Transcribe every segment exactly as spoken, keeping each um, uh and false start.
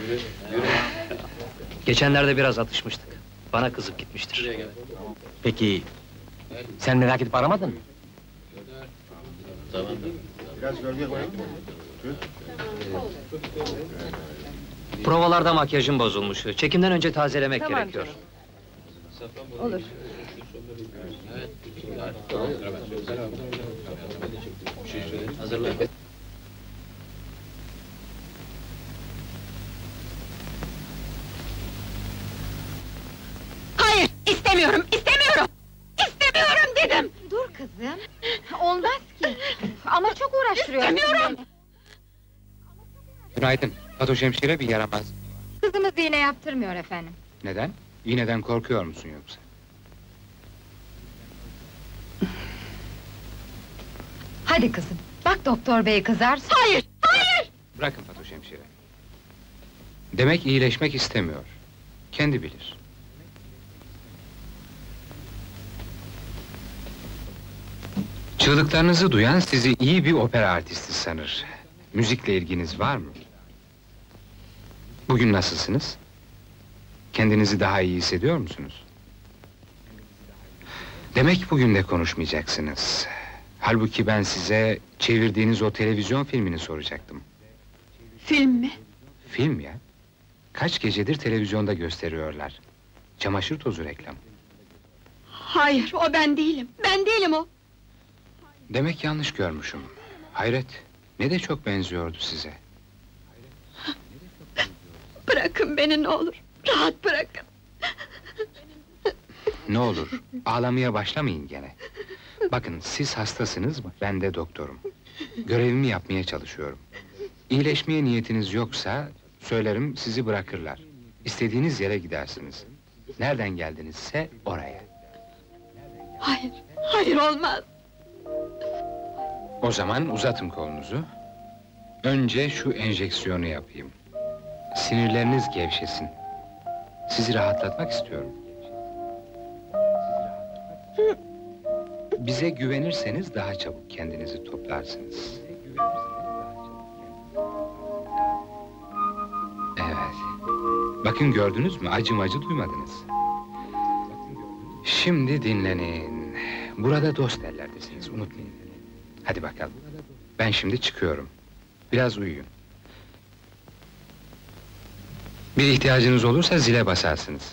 Geçenlerde biraz atışmıştık. Bana kızıp gitmiştir. Peki, sen merak edip aramadın mı? Provalarda makyajım bozulmuş. Çekimden önce tazelemek Tamam gerekiyor. canım. Olur. Hayır, istemiyorum, istemiyorum! İstemiyorum dedim! Dur kızım, olmaz ki. Ama çok uğraştırıyorsun İstemiyorum! beni. Günaydın. Fatoş hemşire bir yaramaz. Kızımız iğne yaptırmıyor efendim. Neden? İğneden korkuyor musun yoksa? Hadi kızım, bak doktor bey kızarsa... Hayır, hayır! Bırakın Fatoş hemşire. Demek iyileşmek istemiyor. Kendi bilir. Çığlıklarınızı duyan sizi iyi bir opera artisti sanır. Müzikle ilginiz var mı? Bugün nasılsınız? Kendinizi daha iyi hissediyor musunuz? Demek bugün de konuşmayacaksınız. Halbuki ben size çevirdiğiniz o televizyon filmini soracaktım. Film mi? Film ya. Kaç gecedir televizyonda gösteriyorlar. Çamaşır tozu reklam. Hayır, o ben değilim, ben değilim o! Demek yanlış görmüşüm. Hayret, ne de çok benziyordu size. Bırakın beni ne olur, rahat bırakın! Ne olur, ağlamaya başlamayın gene. Bakın, siz hastasınız, ben de doktorum. Görevimi yapmaya çalışıyorum. İyileşmeye niyetiniz yoksa, söylerim sizi bırakırlar. İstediğiniz yere gidersiniz. Nereden geldinizse oraya. Hayır, hayır olmaz! O zaman uzatın kolunuzu. Önce şu enjeksiyonu yapayım. Sinirleriniz gevşesin. Sizi rahatlatmak istiyorum. Bize güvenirseniz daha çabuk kendinizi toplarsınız. Evet. Bakın gördünüz mü? Acım acı duymadınız. Şimdi dinlenin. Burada dost ellerdesiniz, unutmayın. Hadi bakalım. Ben şimdi çıkıyorum. Biraz uyuyun. Bir ihtiyacınız olursa zile basarsınız.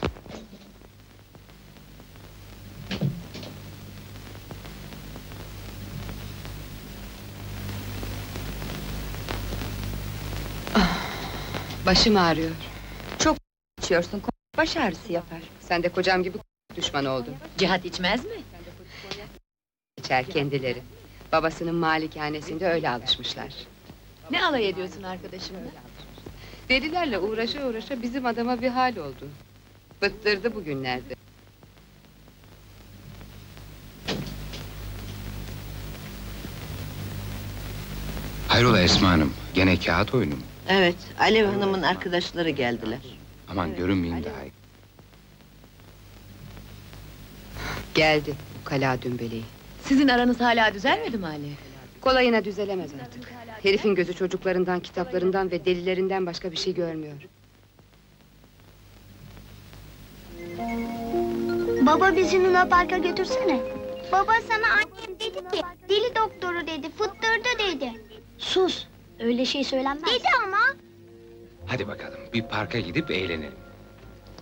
Başım ağrıyor. Çok içiyorsun, baş ağrısı yapar. Sen de kocam gibi düşman oldun. Cihat içmez mi? İçer kendileri. Babasının malikanesinde öyle alışmışlar. Ne alay ediyorsun arkadaşımla? Delilerle uğraşa uğraşa bizim adama bir hal oldu. Bıttırdı bugünlerde. Hayrola Esma Hanım, gene kağıt oyunu mu? Evet, Alev Hanım'ın arkadaşları geldiler. Aman görünmeyin daha iyi. Geldi, ukala dümbeleği. Sizin aranız hala düzelmedi mi Ali? Kolayına düzelemez artık. Herifin gözü çocuklarından, kitaplarından ve delilerinden başka bir şey görmüyor. Baba bizi Luna Park'a götürsene. Baba sana annem dedi ki, deli doktoru dedi, fıttırdı dedi. Sus, öyle şey söylenmez. Dedi ama. Hadi bakalım, bir parka gidip eğlenelim.